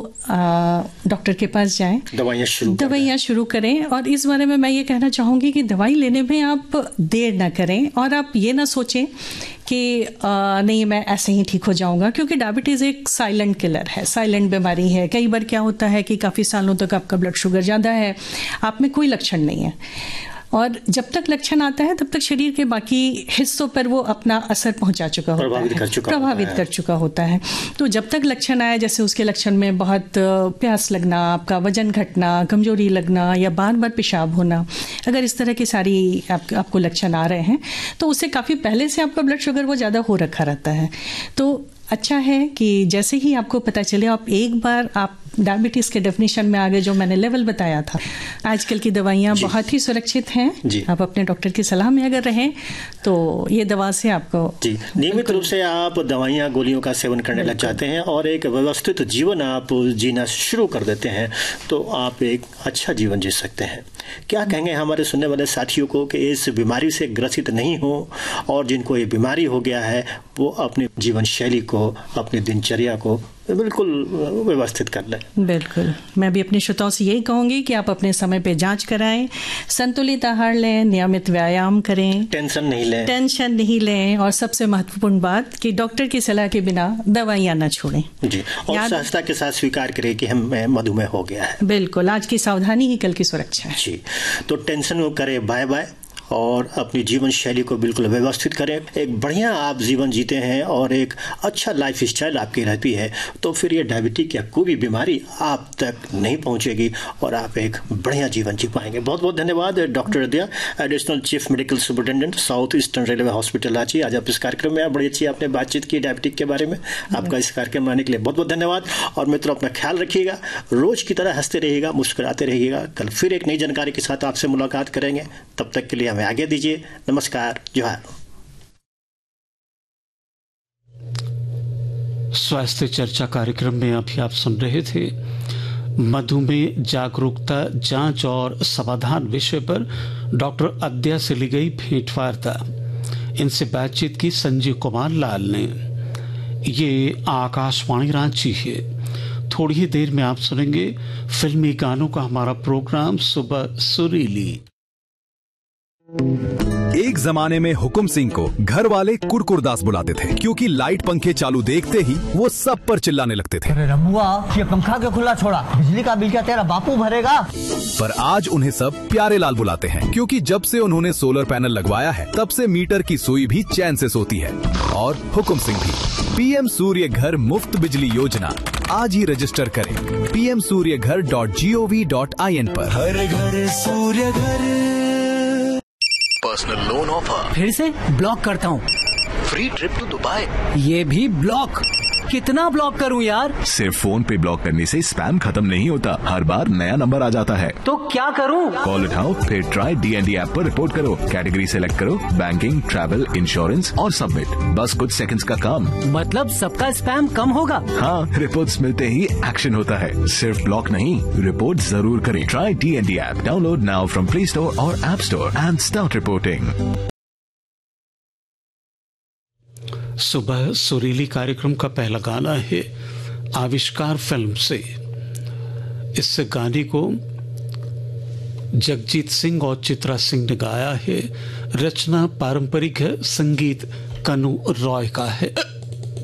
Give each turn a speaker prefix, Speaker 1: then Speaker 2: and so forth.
Speaker 1: Doctor के पास जाएं, दवाइयाँ शुरू करें। और इस बारे में मैं ये कहना चाहूँगी कि दवाई लेने में आप देर ना करें और आप ये ना सोचें कि नहीं मैं ऐसे ही ठीक हो जाऊंगा, क्योंकि डायबिटीज़ एक साइलेंट किलर है, साइलेंट बीमारी है। कई बार क्या होता है कि काफ़ी सालों तक आपका ब्लड शुगर ज़्यादा है, आप में कोई लक्षण नहीं है, और जब तक लक्षण आता है तब तक शरीर के बाकी हिस्सों पर वो अपना असर पहुंचा चुका होता है, प्रभावित कर चुका होता है। तो जब तक लक्षण आए, जैसे उसके लक्षण में बहुत प्यास लगना, आपका वजन घटना, कमजोरी लगना या बार बार पेशाब होना, अगर इस तरह की सारी आपको लक्षण आ रहे हैं तो उससे काफ़ी पहले से आपका ब्लड शुगर वो ज़्यादा हो रखा रहता है। तो अच्छा है कि जैसे ही आपको पता चले आप एक बार आप डायबिटीज़ के डेफिनेशन में आगे जो मैंने लेवल बताया था, आजकल की दवाइयाँ बहुत ही सुरक्षित हैं। आप अपने डॉक्टर की सलाह में अगर रहें तो ये दवा से आपको
Speaker 2: नियमित रूप से आप दवाइयाँ गोलियों का सेवन करने लग जाते हैं और एक व्यवस्थित जीवन आप जीना शुरू कर देते हैं तो आप एक अच्छा जीवन जी सकते हैं। क्या कहेंगे हमारे सुनने वाले साथियों को कि इस बीमारी से ग्रसित नहीं हो और जिनको ये बीमारी हो गया है वो अपनी जीवन शैली को, अपनी दिनचर्या को बिल्कुल व्यवस्थित कर लें?
Speaker 1: बिल्कुल, मैं भी अपने श्रोताओं से यही कहूँगी कि आप अपने समय पे जांच कराएं, संतुलित आहार लें, नियमित व्यायाम करें, टेंशन नहीं लें और सबसे महत्वपूर्ण बात कि डॉक्टर की सलाह के बिना दवाइयाँ न छोड़ें
Speaker 2: जी, और सहजता के साथ स्वीकार करें कि हमें मधुमेह हो गया है।
Speaker 1: बिल्कुल, आज की सावधानी ही कल की सुरक्षा है
Speaker 2: जी। तो टेंशन को करें बाय बाय और अपनी जीवन शैली को बिल्कुल व्यवस्थित करें। एक बढ़िया आप जीवन जीते हैं और एक अच्छा लाइफ स्टाइल आपकी रहती है तो फिर ये डायबिटीज या कोई भी बीमारी आप तक नहीं पहुंचेगी और आप एक बढ़िया जीवन जी पाएंगे। बहुत बहुत धन्यवाद doctor हृदया, additional chief medical superintendent south eastern railway hospital Ranchi. आज आप इस कार्यक्रम में बड़ी अच्छी आपने बातचीत की डायबिटीज के बारे में। आपका इस कार्यक्रम में आने के लिए बहुत बहुत धन्यवाद। और मित्रों, अपना ख्याल रखिएगा, रोज की तरह हंसते रहिएगा, मुस्कुराते रहिएगा। कल फिर एक नई जानकारी के साथ आपसे मुलाकात करेंगे, तब तक के लिए आगे दीजिए। नमस्कार, जोहार।
Speaker 3: स्वास्थ्य चर्चा कार्यक्रम में अभी आप सुन रहे थे मधुमेह जागरूकता, जांच और समाधान विषय पर डॉक्टर अद्या से ली गई भेंटवार्ता। इनसे बातचीत की संजीव कुमार लाल ने। ये आकाशवाणी रांची है। थोड़ी ही देर में आप सुनेंगे फिल्मी गानों का हमारा प्रोग्राम सुबह सुरीली।
Speaker 4: एक जमाने में हुकुम सिंह को घर वाले कुरकुरदास बुलाते थे क्योंकि लाइट पंखे चालू देखते ही वो सब पर चिल्लाने लगते थे।
Speaker 5: अरे रमुआ, ये पंखा क्यों खुला छोड़ा? बिजली का बिल क्या तेरा बापू भरेगा?
Speaker 4: पर आज उन्हें सब प्यारे लाल बुलाते हैं क्योंकि जब से उन्होंने सोलर पैनल लगवाया है तब से मीटर की सुई भी चैन से सोती है। और हुकुम सिंह भी। पीएम सूर्य घर मुफ्त बिजली योजना आज ही रजिस्टर करें pmsuryaghar.gov.in पर।
Speaker 6: हर घर सूर्य घर।
Speaker 7: Personal loan offer.
Speaker 5: फिर से ब्लॉक करता हूँ।
Speaker 7: Free trip to Dubai.
Speaker 5: ये भी ब्लॉक। कितना ब्लॉक करूं यार?
Speaker 8: सिर्फ फोन पे ब्लॉक करने से स्पैम खत्म नहीं होता, हर बार नया नंबर आ जाता है।
Speaker 5: तो क्या करूं?
Speaker 8: कॉल उठाओ, फिर ट्राई DND ऐप पर रिपोर्ट करो, कैटेगरी सेलेक्ट करो, बैंकिंग, ट्रैवल, इंश्योरेंस और सबमिट। बस कुछ सेकंड्स का काम।
Speaker 5: मतलब सबका स्पैम कम होगा?
Speaker 8: हाँ, रिपोर्ट्स मिलते ही एक्शन होता है। सिर्फ ब्लॉक नहीं, रिपोर्ट जरूर करें। Try DND app, download now from play store और app store and start reporting.
Speaker 3: सुबह सुरीली कार्यक्रम का पहला गाना है आविष्कार फिल्म से। इस गाने को जगजीत सिंह और चित्रा सिंह ने गाया है। रचना पारंपरिक है, संगीत कनु रॉय का है।